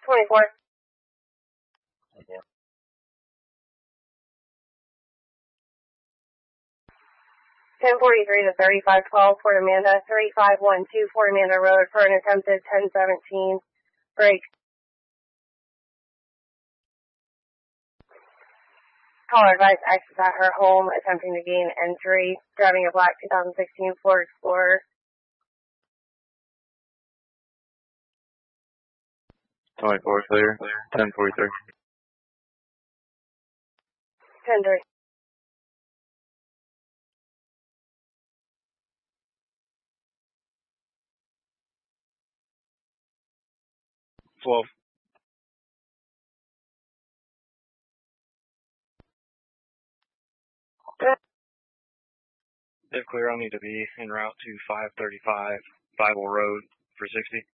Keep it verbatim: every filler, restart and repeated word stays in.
twenty-four. twenty-four. ten forty-three to thirty-five twelve, Fort Amanda, thirty-five twelve, Fort Amanda Road for an attempted ten seventeen break. Caller advice exits at her home, attempting to gain entry, driving a black two thousand sixteen Ford Explorer. twenty-four clear. ten forty-three. ten three. twelve. If clear, I'll need to be en route to five thirty-five Bible Road for sixty.